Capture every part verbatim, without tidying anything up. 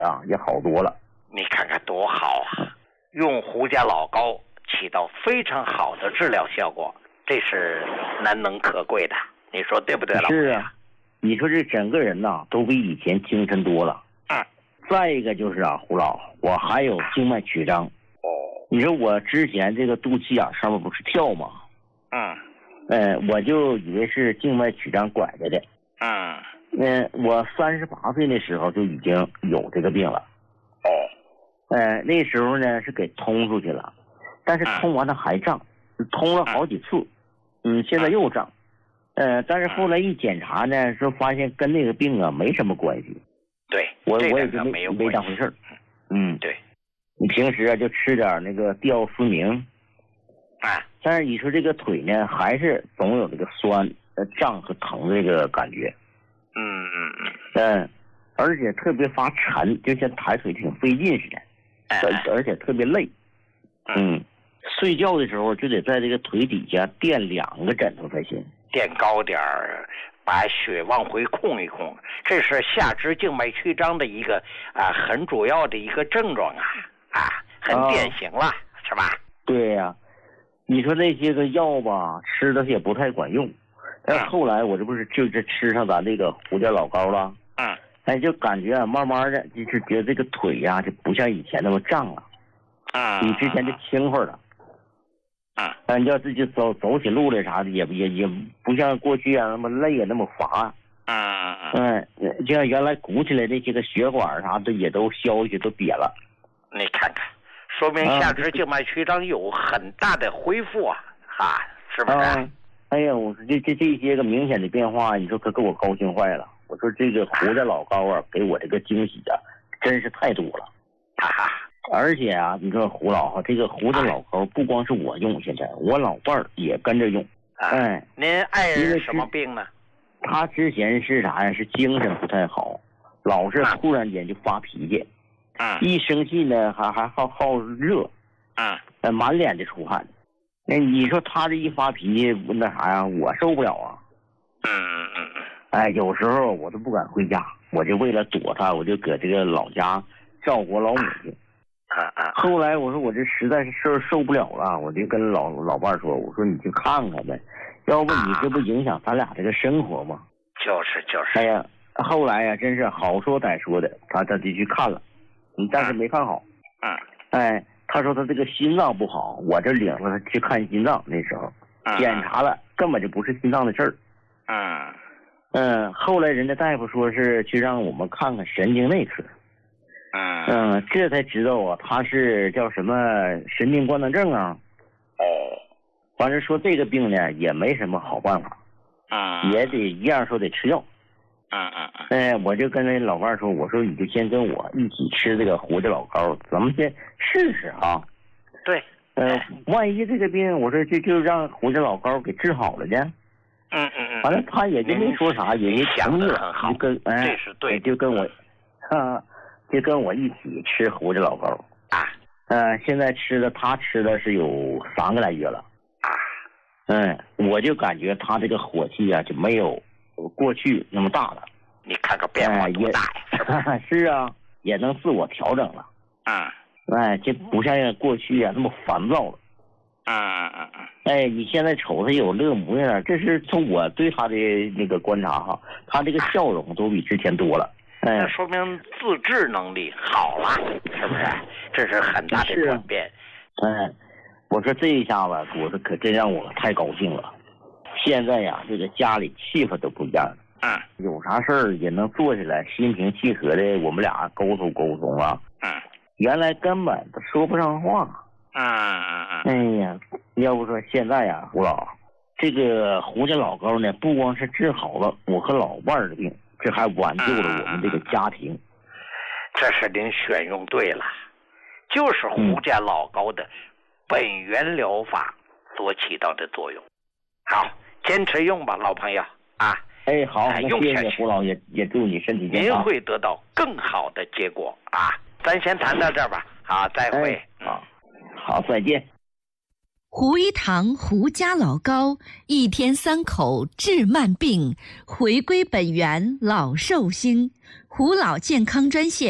啊也好多了。 你看看多好啊！用胡家老膏起到非常好的治疗效果，这是难能可贵的，你说对不对，老朋友？ 是啊，你说这整个人呐都比以前精神多了。 嗯。 再一个就是啊，胡老，我还有静脉曲张。 哦。 你说我之前这个肚脐眼上面不是跳吗？ 嗯。 呃，我就以为是静脉曲张拐着的。 嗯。 嗯、呃，我三十八岁的时候就已经有这个病了。 哦。 呃，那时候呢是给通出去了，但是通完了还胀，通了好几次，嗯，现在又胀，呃，但是后来一检查呢，说发现跟那个病啊没什么关系。 对， 我我也就没没当回事儿。嗯， 对， 你平时啊就吃点那个吊思明， 啊， 但是你说这个腿呢，还是总有这个酸、呃胀和疼这个感觉。 嗯嗯嗯。 嗯，而且特别发沉，就像抬腿挺费劲似的。而而且特别累，嗯，睡觉的时候就得在这个腿底下垫两个枕头才行， 垫高点儿，把血往回控一控，这是下肢静脉曲张的一个啊很主要的一个症状啊啊，很典型了，啊、是吧？ 对呀、啊，你说那些个药吧，吃的也不太管用，但是后来我这不是就是吃上咱这个胡家老膏了， 嗯。 哎，就感觉啊，慢慢的就是觉得这个腿呀、啊，就不像以前那么胀了， 啊， 比之前就轻快了。 啊， 嗯，要自己走走起路来啥的，也也也不像过去啊那么累啊，那么乏。 啊啊嗯，就像原来鼓起来那些个血管啥的，也都消去，都瘪了。 你看看，说明下肢静脉曲张有很大的恢复啊，啊，是不是？ 啊、哎呀，我说这这这些个明显的变化，你说可给我高兴坏了。我说这个胡家老膏啊，给我这个惊喜啊，真是太多了。 哈哈。 而且啊，你说胡老哈，这个胡家老膏不光是我用，现在我老伴儿也跟着用。 啊、哎，您爱人什么病呢？ 他之前是啥呀？是精神不太好，老是突然间就发脾气。 啊、 一生气呢，还还好好热。 啊、 呃，满脸的出汗。那你说他这一发脾气，那啥呀？我受不了啊。 嗯嗯嗯嗯。 哎，有时候我都不敢回家，我就为了躲他，我就搁这个老家照顾老母亲。 啊啊！ 后来我说我这实在是事儿受不了了，我就跟老老伴说，我说你去看看呗，要不你这不影响咱俩这个生活吗？ 就是就是。 哎呀，后来呀，真是好说歹说的，他他就去看了，嗯，但是没看好。 嗯。 哎，他说他这个心脏不好，我这领着他去看心脏，那时候检查了，根本就不是心脏的事儿。 嗯。 嗯，后来人家大夫说是去让我们看看神经内科。 嗯嗯，这才知道啊，他是叫什么神经官能症啊。 哦。 反正说这个病呢也没什么好办法。 嗯。 也得一样说得吃药。 嗯嗯嗯。 哎，我就跟那老伴说，我说你就先跟我一起吃这个胡家老膏，咱们先试试啊。 对。 呃，万一这个病，我说就就让胡家老膏给治好了呢。 嗯嗯嗯。 完了，他也就没说啥，也没想的很好， 就跟哎， 这是对， 就跟我，啊，就跟我一起吃胡家老膏啊。 呃，现在吃的他吃的是有三个来月了啊。 嗯，我就感觉他这个火气啊就没有过去那么大了。 你看看变化多大呀？ 哎、是吧？是啊，也能自我调整了。 嗯。 哎，这不像过去啊那么烦躁了。 嗯嗯嗯嗯。 哎，你现在瞅他有乐模样，这是从我对他的那个观察哈，他这个笑容都比之前多了。哎， 那说明自制能力好了，是不是？这是很大的转变。 哎，我说这一下子，我说可真让我太高兴了。现在呀，这个家里气氛都不一样了。 嗯。 有啥事儿也能坐下来，心平气和的，我们俩沟通沟通啊。 嗯。 原来根本都说不上话。 嗯嗯嗯。 哎呀，要不说现在呀，胡老，这个胡家老膏呢，不光是治好了我和老伴儿的病，这还挽救了我们这个家庭。 这是您选用对了，就是胡家老膏的本源疗法所起到的作用。好，坚持用吧，老朋友啊。 哎，好， 哎、 那谢谢胡老，也也祝你身体健康。 您会得到更好的结果啊！咱先谈到这儿吧。好，再会。 哎、好，好，再见。 胡一堂胡家老膏，一天三口治慢病，回归本源老寿星。胡老健康专线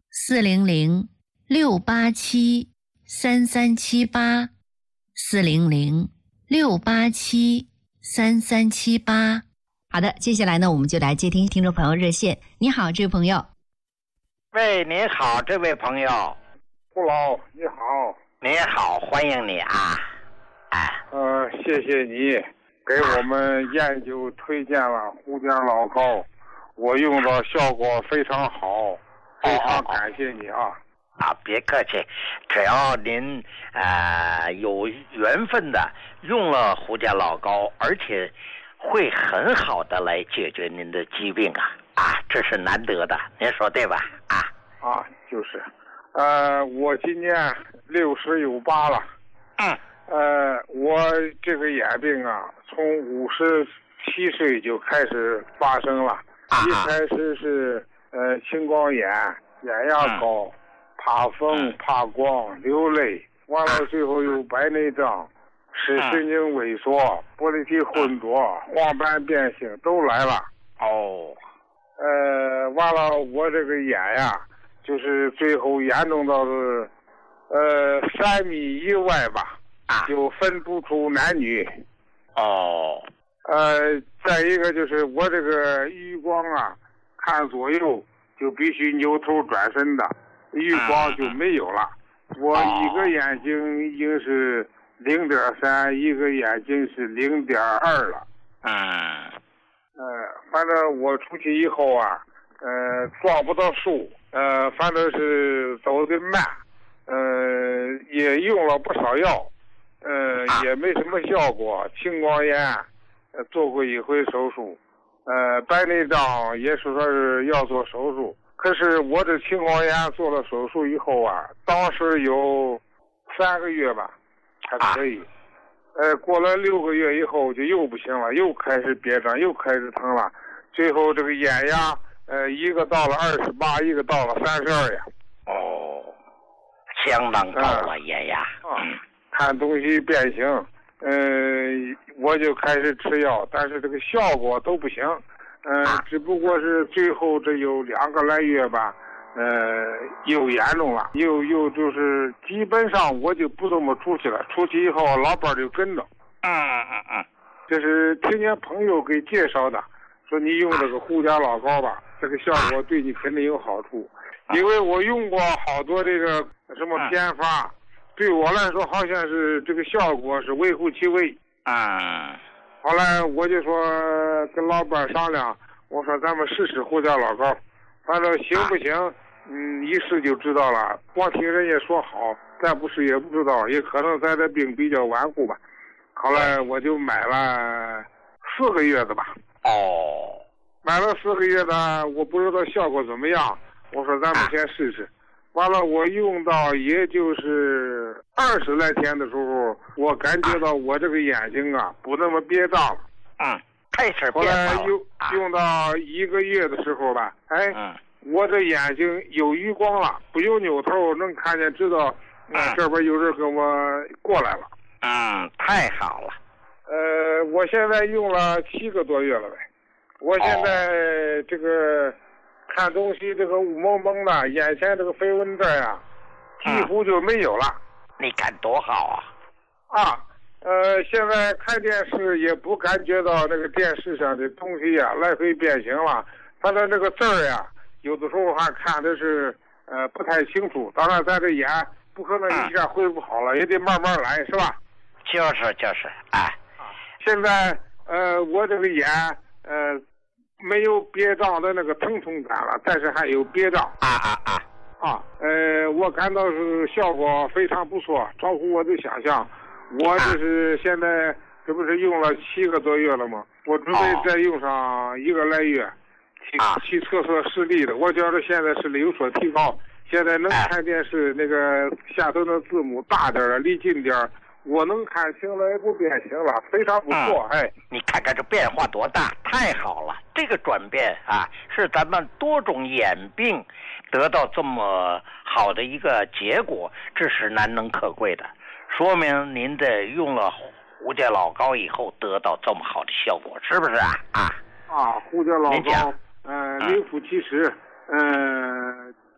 四零零六八七三三七八，四零零六八七三三七八。好的，接下来呢，我们就来接听听众朋友热线。你好，这位朋友。 喂，你好，这位朋友。 胡老，你好。 你好，欢迎你啊。哎。 呃，谢谢你给我们研究推荐了胡家老膏，我用的效果非常好，非常感谢你啊。 啊，别客气，只要您呃有缘分的用了胡家老膏，而且会很好的来解决您的疾病啊啊，这是难得的，您说对吧？啊啊，就是，呃，我今年六十有八了， 嗯， 呃，我这个眼病啊，从五十七岁就开始发生了， 啊、 一开始是呃青光眼、眼压高。嗯，怕风怕光流泪，完了最后又白内障，视神经萎缩，玻璃体混浊，黄斑变性都来了。 哦， 呃，完了我这个眼呀，就是最后严重到是呃三米以外吧，就分不出男女。 哦， 呃，再一个就是我这个余光啊，看左右就必须扭头转身的。余光就没有了，我一个眼睛已经是零点三，一个眼睛是零点二了。 嗯， 呃，反正我出去以后啊，呃，撞不到树，呃，反正是走得慢，呃，也用了不少药，呃，也没什么效果。青光眼，呃，做过一回手术，呃，白内障也是说是要做手术。可是我这青光眼做了手术以后啊，当时有三个月吧，还可以。呃，过了六个月以后就又不行了，又开始憋胀，又开始疼了。最后这个眼压，呃，一个到了二十八，一个到了三十二呀。 哦，相当高了、呃、眼压。 啊，看东西变形，呃，我就开始吃药，但是这个效果都不行。呃，只不过是最后这有两个来月吧，呃，又严重了，又又就是基本上我就不怎么出去了，出去以后老伴就跟着。 嗯嗯嗯， 这是听见朋友给介绍的，说你用这个胡家老膏吧，这个效果对你肯定有好处。因为我用过好多这个什么偏方，对我来说好像是这个效果是微乎其微。 嗯。 后来我就说跟老伴商量，我说咱们试试胡家老膏，反正行不行，嗯，一试就知道了。光听人家说好，再不试也不知道，也可能咱这病比较顽固吧。后来我就买了四个月的吧。 哦， 买了四个月的，我不知道效果怎么样。我说咱们先试试。完了，我用到也就是二十来天的时候，我感觉到我这个眼睛啊不那么憋胀了。 嗯，开始后来用用到一个月的时候吧，哎， 嗯， 我这眼睛有余光了，不用扭头能看见，知道，嗯，这边有人跟我过来了。 嗯，太好了。 呃，我现在用了七个多月了呗，我现在这个。看东西这个雾蒙蒙的，眼前这个飞蚊症啊，几乎就没有了。 嗯、你看多好啊！ 啊，呃，现在看电视也不感觉到那个电视上的东西呀、啊、来回变形了。反正这个字儿呀，有的时候还看的是呃不太清楚。当然，咱这眼不可能一下恢复好了，嗯、也得慢慢来，是吧？ 就是就是，哎， 现在呃，我这个眼呃。没有憋胀的那个疼痛感了，但是还有憋胀。 啊啊啊！ 啊，呃，我感到是效果非常不错，超乎我的想象。我就是现在这不是用了七个多月了吗？我准备再用上一个来月，去、 啊、 去测测视力的。我觉得现在视力有所提高，现在能看电视，那个下头的字母大点儿，离近点儿。我能看清了，也不变形了，非常不错。嗯、哎， 你看看这变化多大，太好了！这个转变啊，是咱们多种眼病得到这么好的一个结果，这是难能可贵的，说明您的用了胡家老膏以后得到这么好的效果，是不是啊？啊啊，胡家老膏，呃，名副其实。嗯、呃，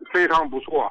非常不错。